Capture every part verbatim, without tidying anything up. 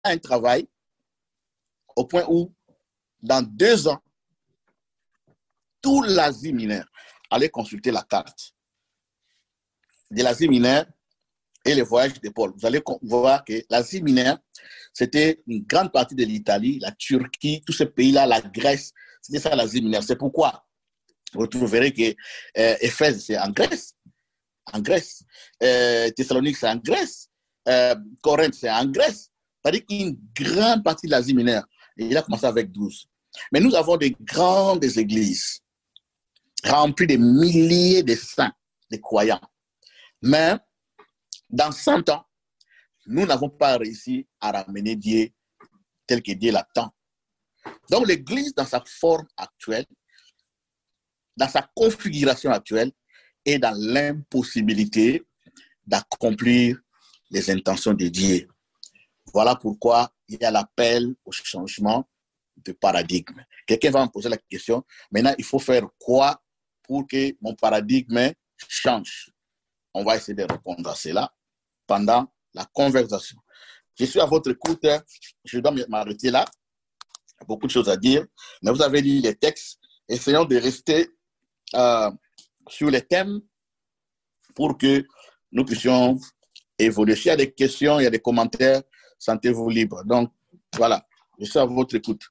un travail au point où, dans deux ans, tout l'Asie mineure allait consulter la carte de l'Asie mineure et les voyages de Paul. Vous allez voir que l'Asie mineure, c'était une grande partie de l'Italie, la Turquie, tous ces pays-là, la Grèce, c'était ça l'Asie mineure. C'est pourquoi vous trouverez que euh, Éphèse, c'est en Grèce. En Grèce. Euh, Thessalonique, c'est en Grèce. Euh, Corinthe, c'est en Grèce. C'est-à-dire qu'une grande partie de l'Asie mineure, et il a commencé avec douze. Mais nous avons des grandes églises remplies de milliers de saints, de croyants. Mais dans cent ans, nous n'avons pas réussi à ramener Dieu tel que Dieu l'attend. Donc l'Église, dans sa forme actuelle, dans sa configuration actuelle, est dans l'impossibilité d'accomplir les intentions de Dieu. Voilà pourquoi il y a l'appel au changement de paradigme. Quelqu'un va me poser la question, maintenant il faut faire quoi pour que mon paradigme change? On va essayer de répondre à cela pendant la conversation. Je suis à votre écoute, je dois m'arrêter là. Il y a beaucoup de choses à dire, mais vous avez lu les textes. Essayons de rester euh, sur les thèmes pour que nous puissions évoluer. S'il y a des questions, il y a des commentaires, sentez-vous libre. Donc, voilà, je suis à votre écoute.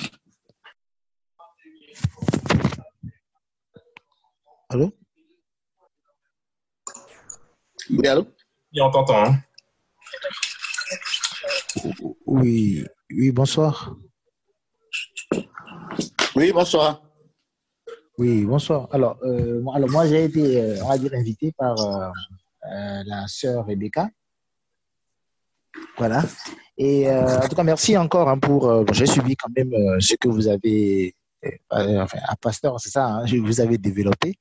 Allô? Oui, allô? Oui, on t'entend. Hein? Oui, oui, bonsoir. Oui, bonsoir. Oui, bonsoir. Alors, euh, alors moi, j'ai été, euh, on va dire, invité par euh, euh, la sœur Rebecca. Voilà. Et euh, en tout cas, merci encore hein, pour. Euh, bon, j'ai suivi quand même euh, ce que vous avez, euh, enfin, à Pasteur, c'est ça, hein, vous avez développé.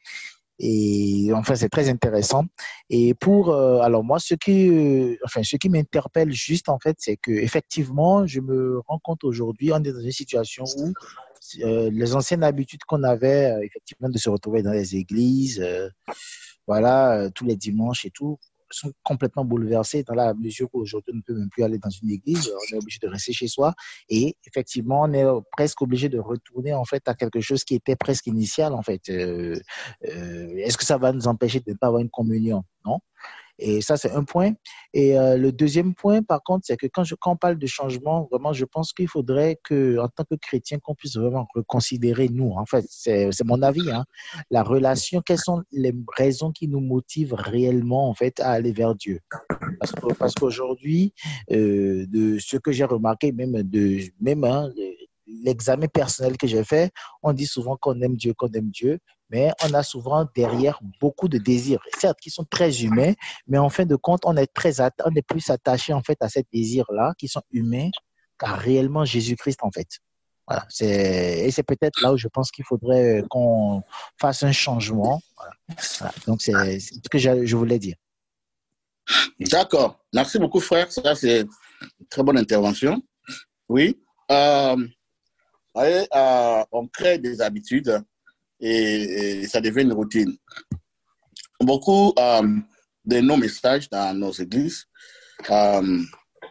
Et enfin, c'est très intéressant. Et pour, euh, alors moi, ce qui, euh, enfin, ce qui m'interpelle juste en fait, c'est que effectivement, je me rends compte aujourd'hui, on est dans une situation où euh, les anciennes habitudes qu'on avait, euh, effectivement, de se retrouver dans les églises, euh, voilà, euh, tous les dimanches et tout, sont complètement bouleversées dans la mesure où aujourd'hui on ne peut même plus aller dans une église, on est obligé de rester chez soi et effectivement on est presque obligé de retourner en fait à quelque chose qui était presque initial en fait. Euh, euh, est-ce que ça va nous empêcher de ne pas avoir une communion? Non. Et ça, c'est un point. Et euh, le deuxième point, par contre, c'est que quand, je, quand on parle de changement, vraiment, je pense qu'il faudrait qu'en tant que chrétien, qu'on puisse vraiment reconsidérer, nous, en fait, c'est, c'est mon avis, hein, la relation, quelles sont les raisons qui nous motivent réellement, en fait, à aller vers Dieu. Parce, que, parce qu'aujourd'hui, euh, de ce que j'ai remarqué, même, de, même hein, l'examen personnel que j'ai fait, on dit souvent qu'on aime Dieu, qu'on aime Dieu, mais on a souvent derrière beaucoup de désirs, certes qui sont très humains, mais en fin de compte, on est, très atta- on est plus attaché en fait à ces désirs-là qui sont humains qu'à réellement Jésus-Christ en fait. Voilà. C'est, et c'est peut-être là où je pense qu'il faudrait qu'on fasse un changement. Voilà. Voilà. Donc c'est, c'est ce que je, je voulais dire. D'accord. Merci beaucoup, frère. Ça, c'est une très bonne intervention. Oui. Euh, allez, euh, on crée des habitudes et, et ça devient une routine. Beaucoup euh, de nos messages dans nos églises euh,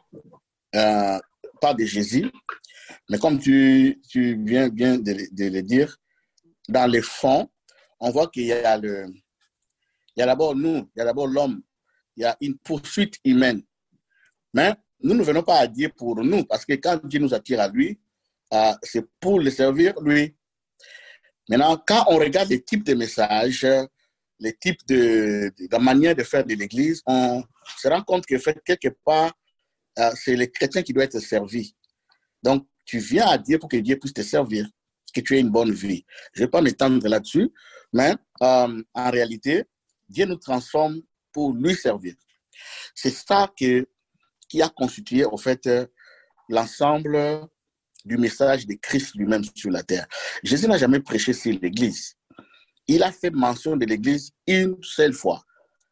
euh, parlent de Jésus, mais comme tu, tu viens bien de, de le dire, dans les fonds, on voit qu'il y a le, il y a d'abord nous, il y a d'abord l'homme, il y a une poursuite humaine. Mais nous ne venons pas à Dieu pour nous, parce que quand Dieu nous attire à lui, euh, c'est pour le servir lui. Maintenant, quand on regarde les types de messages, les types de, de la manière de faire de l'Église, on se rend compte que fait, quelque part, euh, c'est les chrétiens qui doivent être servis. Donc, tu viens à Dieu pour que Dieu puisse te servir, que tu aies une bonne vie. Je ne vais pas m'étendre là-dessus, mais euh, en réalité, Dieu nous transforme pour lui servir. C'est ça que, qui a constitué, en fait, euh, l'ensemble du message de Christ lui-même sur la terre. Jésus n'a jamais prêché sur l'Église. Il a fait mention de l'Église une seule fois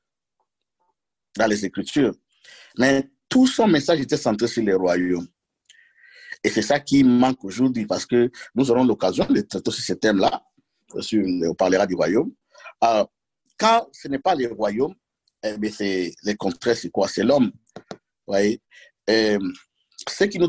dans les Écritures. Mais tout son message était centré sur les royaumes. Et c'est ça qui manque aujourd'hui parce que nous aurons l'occasion de traiter sur ce thème-là. On parlera du royaume. Alors, quand ce n'est pas les royaumes, eh bien c'est les contraires, c'est quoi? C'est l'homme. Voyez? Et Ce qui nous